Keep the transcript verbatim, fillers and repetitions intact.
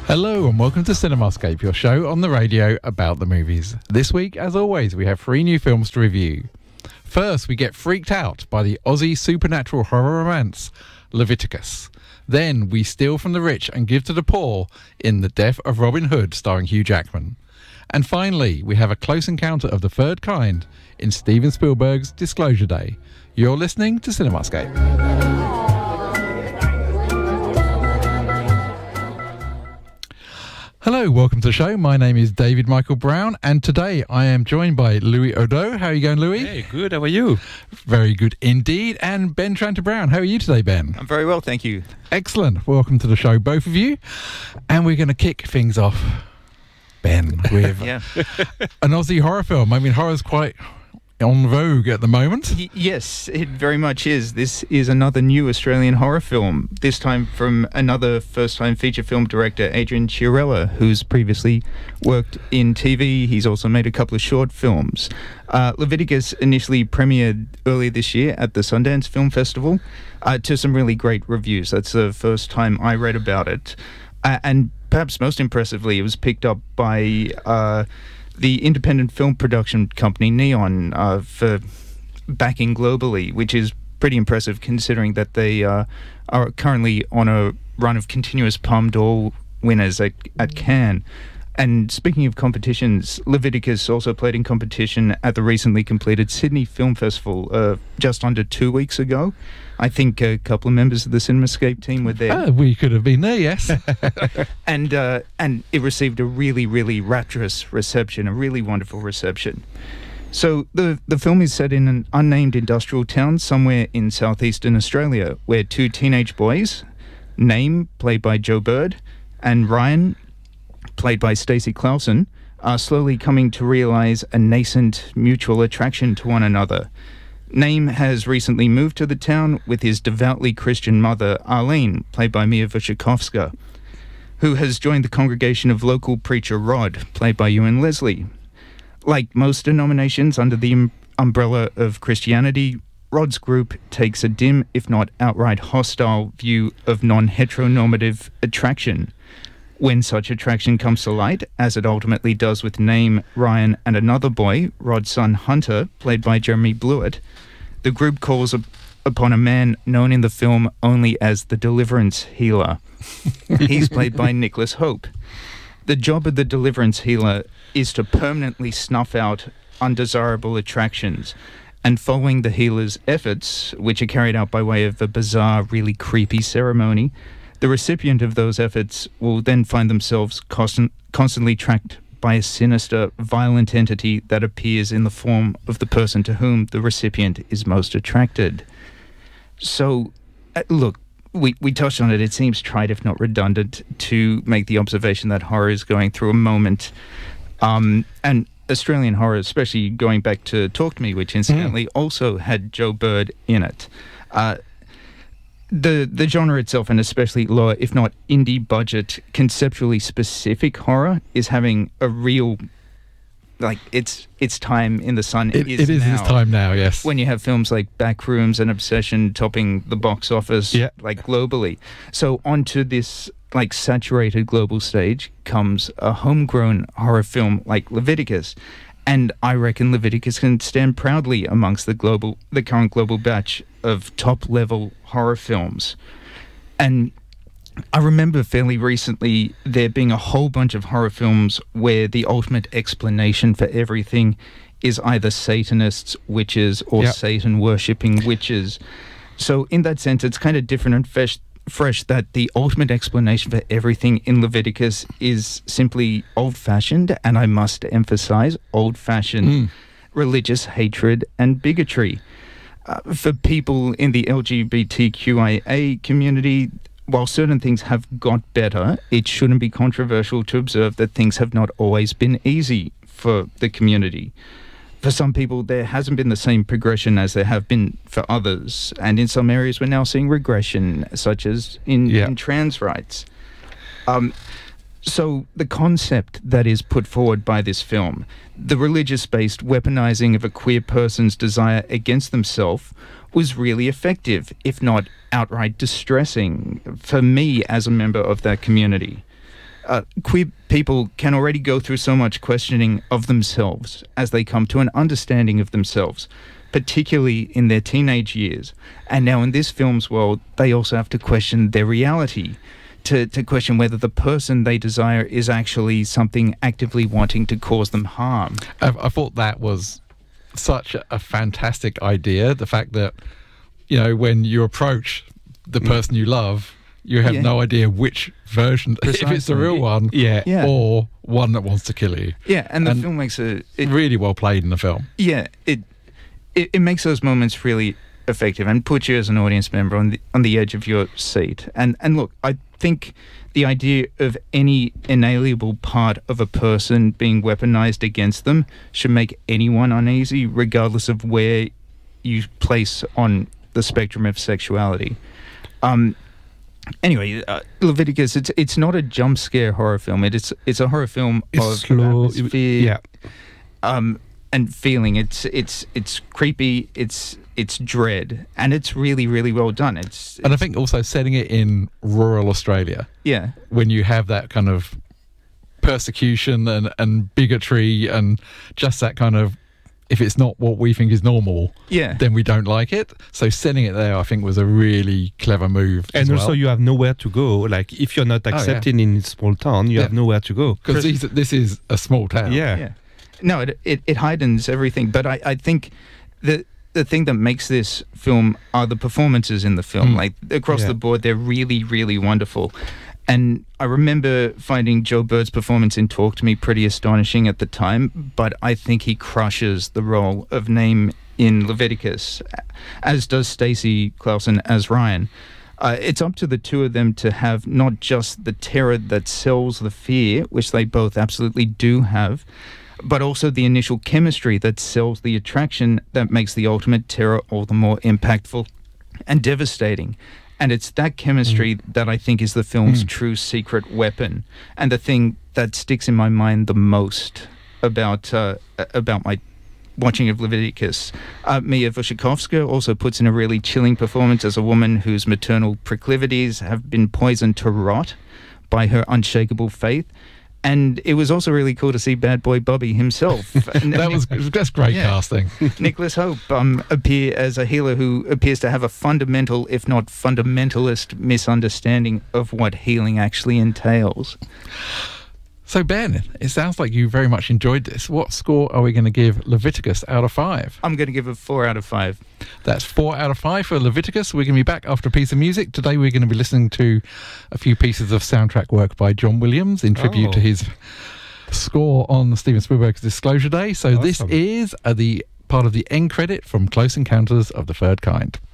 Hello and welcome to Cinemascape, your show on the radio about the movies. This week, as always, we have three new films to review. First, we get freaked out by the Aussie supernatural horror romance, Leviticus. Then, we steal from the rich and give to the poor in The Death of Robin Hood, starring Hugh Jackman. And finally, we have a close encounter of the third kind in Steven Spielberg's Disclosure Day. You're listening to Cinemascape. Hello, welcome to the show. My name is David Michael Brown, and today I am joined by Louis Odo. How are you going, Louis? Hey, good. How are you? Very good indeed. And Ben Tranter Brown. How are you today, Ben? I'm very well, thank you. Excellent. Welcome to the show, both of you. And we're going to kick things off, Ben, with yeah. an Aussie horror film. I mean, horror's quite on vogue at the moment. Y- yes, it very much is. This is another new Australian horror film, this time from another first-time feature film director, Adrian Chiarella, who's previously worked in T V. He's also made a couple of short films. Uh, Leviticus initially premiered earlier this year at the Sundance Film Festival uh, to some really great reviews. That's the first time I read about it. Uh, and perhaps most impressively, it was picked up by Uh, the independent film production company Neon uh, for backing globally, which is pretty impressive considering that they uh, are currently on a run of continuous Palme d'Or winners at, at Cannes. And speaking of competitions, Leviticus also played in competition at the recently completed Sydney Film Festival uh, just under two weeks ago. I think a couple of members of the Cinemascape team were there. Ah, we could have been there, yes. and uh, and it received a really, really rapturous reception, a really wonderful reception. So the the film is set in an unnamed industrial town somewhere in southeastern Australia, where two teenage boys, Name, played by Joe Bird, and Ryan, played by Stacey Clausen, are slowly coming to realise a nascent mutual attraction to one another. Name has recently moved to the town with his devoutly Christian mother, Arlene, played by Mia Wasikowska, who has joined the congregation of local preacher Rod, played by Ewan Leslie. Like most denominations under the um- umbrella of Christianity, Rod's group takes a dim, if not outright hostile, view of non-heteronormative attraction. When such attraction comes to light, as it ultimately does with Name, Ryan, and another boy, Rod's son Hunter, played by Jeremy Blewett, the group calls up upon a man known in the film only as the Deliverance Healer. He's played by Nicholas Hope. The job of the Deliverance Healer is to permanently snuff out undesirable attractions, and following the healer's efforts, which are carried out by way of a bizarre, really creepy ceremony, the recipient of those efforts will then find themselves constant, constantly tracked by a sinister, violent entity that appears in the form of the person to whom the recipient is most attracted. So, uh, look, we, we touched on it. It seems trite, if not redundant, to make the observation that horror is going through a moment. Um, and Australian horror, especially going back to Talk to Me, which incidentally mm. also had Joe Bird in it. Uh, The the genre itself, and especially lower, if not indie budget, conceptually specific horror, is having a real, like, it's it's time in the sun. It, is it is now. this time now, yes. When you have films like Backrooms and Obsession topping the box office, yeah. like, globally. So onto this, like, saturated global stage comes a homegrown horror film like Leviticus. And I reckon Leviticus can stand proudly amongst the global, the current global batch of top-level horror films. And I remember fairly recently there being a whole bunch of horror films where the ultimate explanation for everything is either Satanists, witches, or yep. Satan-worshipping witches. So in that sense, it's kind of different and fresh. fresh that the ultimate explanation for everything in Leviticus is simply old-fashioned, and I must emphasize, old-fashioned mm. religious hatred and bigotry. Uh, for people in the L G B T Q I A community, while certain things have got better, it shouldn't be controversial to observe that things have not always been easy for the community. For some people, there hasn't been the same progression as there have been for others. And in some areas, we're now seeing regression, such as in, yeah. in trans rights. Um, so the concept that is put forward by this film, the religious-based weaponizing of a queer person's desire against themselves, was really effective, if not outright distressing, for me as a member of that community. uh, queer people can already go through so much questioning of themselves as they come to an understanding of themselves, particularly in their teenage years. And now in this film's world, they also have to question their reality, to, to question whether the person they desire is actually something actively wanting to cause them harm. I, I thought that was such a fantastic idea. The fact that, you know, when you approach the person you love, you have Yeah. no idea which version, if it's the Precisely. real one, Yeah. Yeah. or one that wants to kill you. Yeah, and the And film makes a... It, Really well played in the film. yeah, it, it it makes those moments really effective and puts you as an audience member on the on the edge of your seat. And and look, I think the idea of any inalienable part of a person being weaponized against them should make anyone uneasy, regardless of where you place on the spectrum of sexuality. Um, anyway, uh, Leviticus, it's it's not a jump scare horror film. It is it's a horror film It's of slow. atmosphere, Yeah. um, and feeling. It's it's it's creepy. It's it's dread, and it's really really well done. It's, And I it's- think also setting it in rural Australia, yeah, when you have that kind of persecution and, and bigotry and just that kind of, if it's not what we think is normal, yeah, then we don't like it. So setting it there, I think, was a really clever move. And also, you have nowhere to go. Like, if you're not yeah. accepted in a small town, you Yeah. have nowhere to go. because this is a small town. Yeah. yeah. No, it it, it heightens everything. But I, I think the the thing that makes this film are the performances in the film. Mm. Like across Yeah. the board, they're really really wonderful. And I remember finding Joe Bird's performance in Talk to Me pretty astonishing at the time, but I think he crushes the role of Naim in Leviticus, as does Stacey Clausen as Ryan. Uh, it's up to the two of them to have not just the terror that sells the fear, which they both absolutely do have, but also the initial chemistry that sells the attraction that makes the ultimate terror all the more impactful and devastating. And it's that chemistry mm. that I think is the film's mm. true secret weapon, and the thing that sticks in my mind the most about uh, about my watching of Leviticus. Uh, Mia Wasikowska also puts in a really chilling performance as a woman whose maternal proclivities have been poisoned to rot by her unshakable faith. And it was also really cool to see Bad Boy Bobby himself. that was that's great Yeah. casting. Nicholas Hope um, appear as a healer who appears to have a fundamental, if not fundamentalist, misunderstanding of what healing actually entails. So Ben, it sounds like you very much enjoyed this. What score are we going to give Leviticus out of five? I'm going to give it four out of five. That's four out of five for Leviticus. We're going to be back after a piece of music. Today we're going to be listening to a few pieces of soundtrack work by John Williams in tribute Oh. to his score on Steven Spielberg's Disclosure Day. So this Awesome. is uh, the part of the end credit from Close Encounters of the Third Kind.